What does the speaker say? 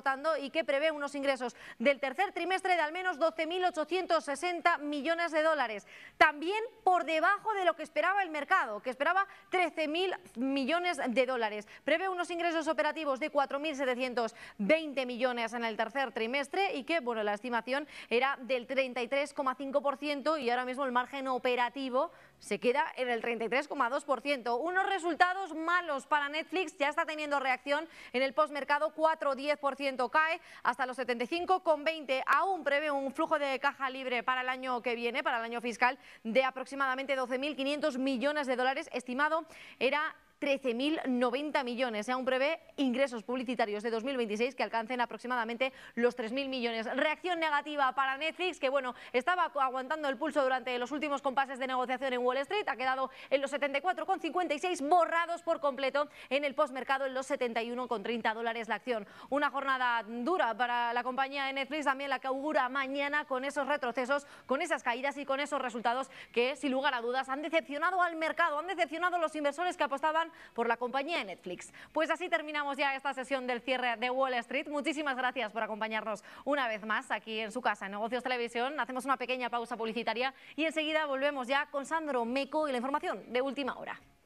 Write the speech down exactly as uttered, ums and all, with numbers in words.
reportando y que prevé unos ingresos del tercer trimestre de al menos doce mil ochocientos sesenta millones de dólares. También por debajo de lo que esperaba el mercado, que esperaba trece mil millones de dólares. Prevé unos ingresos operativos de cuatro mil setecientos veinte millones en el tercer trimestre y que, bueno, la estimación era del treinta y tres coma cinco por ciento y ahora mismo el margen operativo se queda en el treinta y tres coma dos por ciento. Unos resultados malos para Netflix, ya está teniendo reacción en el postmercado, cuatro coma diez por ciento cae hasta los setenta y cinco coma veinte. Aún prevé un flujo de caja libre para el año que viene, para el año fiscal, de aproximadamente doce mil quinientos millones de dólares. Estimado era trece mil noventa millones. Aún prevé ingresos publicitarios de dos mil veintiséis que alcancen aproximadamente los tres mil millones. Reacción negativa para Netflix, que bueno, estaba aguantando el pulso durante los últimos compases de negociación en Wall Street, ha quedado en los setenta y cuatro coma cincuenta y seis, borrados por completo en el postmercado en los setenta y uno coma treinta dólares la acción. Una jornada dura para la compañía de Netflix, también la que augura mañana, con esos retrocesos, con esas caídas y con esos resultados que, sin lugar a dudas, han decepcionado al mercado, han decepcionado a los inversores que apostaban por la compañía de Netflix. Pues así terminamos ya esta sesión del cierre de Wall Street. Muchísimas gracias por acompañarnos una vez más aquí en su casa, en Negocios Televisión. Hacemos una pequeña pausa publicitaria y enseguida volvemos ya con Sandro Meco y la información de última hora.